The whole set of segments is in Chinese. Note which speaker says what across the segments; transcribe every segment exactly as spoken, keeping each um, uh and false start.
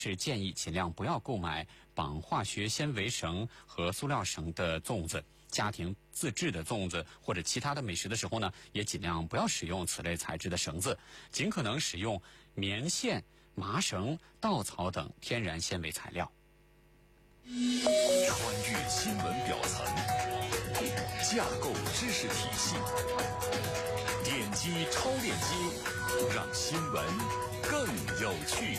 Speaker 1: 是建议尽量不要购买绑化学纤维绳和塑料绳的粽子。家庭自制的粽子或者其他的美食的时候呢，也尽量不要使用此类材质的绳子，尽可能使用棉线、麻绳、稻草等天然纤维材料。
Speaker 2: 穿越新闻表层，架构知识体系，点击超链接，让新闻更有趣。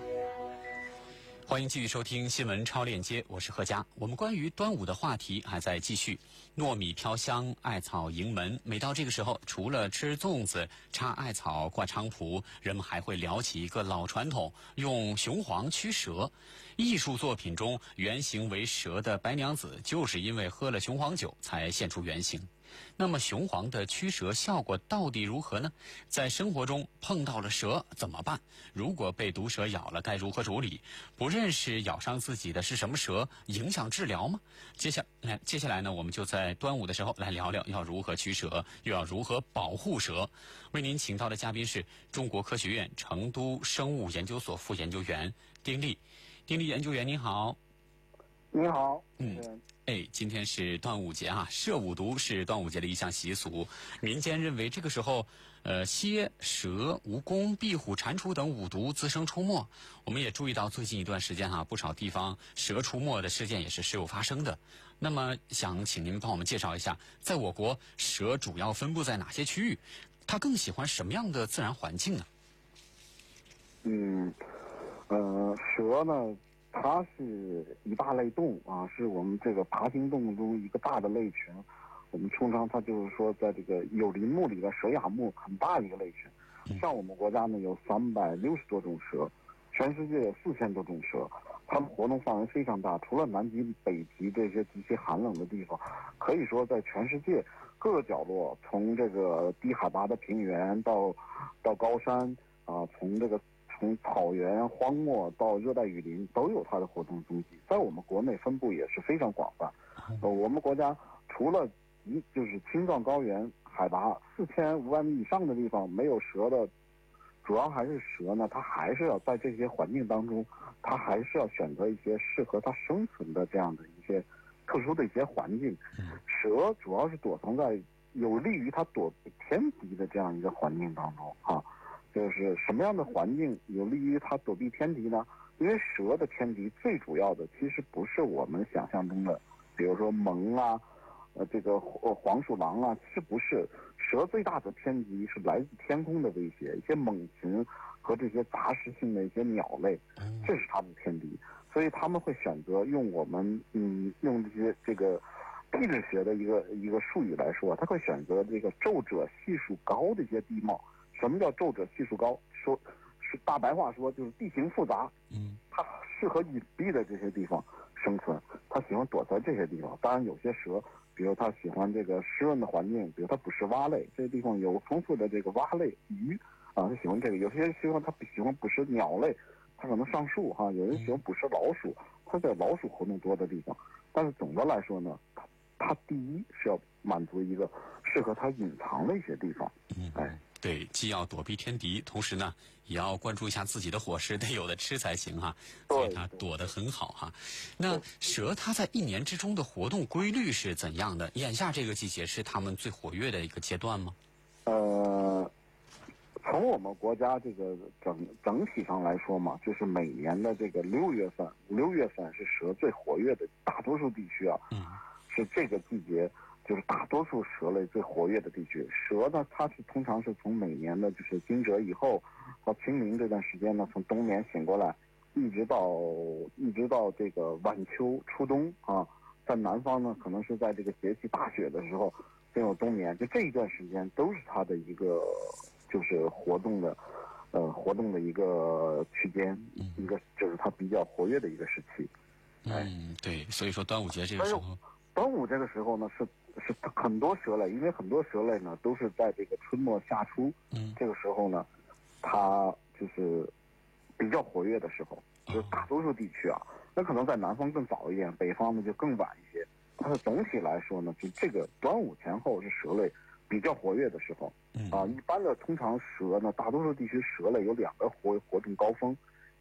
Speaker 1: 欢迎继续收听新闻超链接，我是贺佳。我们关于端午的话题还在继续。糯米飘香，艾草迎门。每到这个时候，除了吃粽子、插艾草、挂菖蒲，人们还会聊起一个老传统，用雄黄驱蛇。艺术作品中原型为蛇的白娘子，就是因为喝了雄黄酒才现出原形。那么雄黄的驱蛇效果到底如何呢？在生活中碰到了蛇怎么办？如果被毒蛇咬了，该如何处理？不认识咬伤自己的是什么蛇，影响治疗吗？接下来，接下来呢，我们就在端午的时候来聊聊要如何驱蛇，又要如何保护蛇。为您请到的嘉宾是中国科学院成都生物研究所副研究员丁力。丁力研究员您好。
Speaker 3: 你好。
Speaker 1: 嗯。哎，今天是端午节啊，射五毒是端午节的一项习俗。民间认为这个时候，呃，蝎、蛇、蜈蚣、壁虎、蟾蜍等五毒滋生出没。我们也注意到最近一段时间哈、啊，不少地方蛇出没的事件也是时有发生的。那么，想请您帮我们介绍一下，在我国蛇主要分布在哪些区域？它更喜欢什么样的自然环境呢？
Speaker 3: 嗯，呃，蛇呢？它是一大类动物啊，是我们这个爬行动物中一个大的类群。我们通常它就是说，在这个有鳞目里的蛇亚目很大一个类群。像我们国家呢有三百六十多种蛇，全世界有四千多种蛇，它们活动范围非常大。除了南极、北极这些极其寒冷的地方，可以说在全世界各个角落，从这个低海拔的平原到到高山啊，从这个。从草原、荒漠到热带雨林，都有它的活动踪迹。在我们国内分布也是非常广泛。呃，我们国家除了一就是青藏高原海拔四千五百米以上的地方没有蛇的，主要还是蛇呢，它还是要在这些环境当中，它还是要选择一些适合它生存的这样的一些特殊的一些环境。蛇主要是躲藏在有利于它躲避天敌的这样一个环境当中啊。就是什么样的环境有利于它躲避天敌呢？因为蛇的天敌最主要的其实不是我们想象中的，比如说獴啊，呃，这个黄鼠狼啊，其实不是。蛇最大的天敌是来自天空的威胁，一些猛禽和这些杂食性的一些鸟类，这是它们的天敌。所以他们会选择用我们嗯用这些这个地质学的一个一个术语来说，他会选择这个皱褶系数高的一些地貌。什么叫皱褶系数高？说是大白话说就是地形复杂，嗯，它适合隐蔽的这些地方生存，它喜欢躲在这些地方。当然有些蛇，比如它喜欢这个湿润的环境，比如它捕食蛙类，这些地方有丰富的这个蛙类鱼啊，它喜欢这个。有些人喜欢它喜欢捕食鸟类，它可能上树哈、啊。有人喜欢捕食老鼠，它在老鼠活动多的地方。但是总的来说呢，它它第一是要满足一个适合它隐藏的一些地方，哎。
Speaker 1: 对，既要躲避天敌，同时呢，也要关注一下自己的伙食，得有的吃才行哈。所以它躲得很好哈。那蛇它在一年之中的活动规律是怎样的？眼下这个季节是它们最活跃的一个阶段吗？
Speaker 3: 呃，从我们国家这个整整体上来说嘛，就是每年的这个六月份，六月份是蛇最活跃的，大多数地区啊，嗯，是这个季节。就是大多数蛇类最活跃的地区。蛇呢，它是通常是从每年的就是惊蛰以后到清明这段时间呢，从冬眠醒过来，一直到一直到这个晚秋初冬啊，在南方呢，可能是在这个节气大雪的时候进入冬眠，就这一段时间都是它的一个就是活动的呃活动的一个区间，一个就是它比较活跃的一个时期。
Speaker 1: 嗯，对，所以说端午节这个时候，
Speaker 3: 端午这个时候呢是。是很多蛇类，因为很多蛇类呢都是在这个春末夏初，嗯，这个时候呢，它就是比较活跃的时候，就是大多数地区啊，那可能在南方更早一点，北方呢就更晚一些。但是总体来说呢，就这个端午前后是蛇类比较活跃的时候，啊，一般的通常蛇呢，大多数地区蛇类有两个活活动高峰，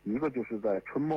Speaker 3: 一个就是在春末。